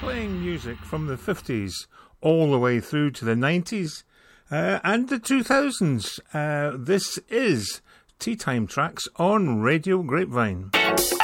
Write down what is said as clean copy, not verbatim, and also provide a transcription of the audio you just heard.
playing music from the 50s all the way through to the 90s and the 2000s. This is Tea Time Tracks on Radio Grapevine.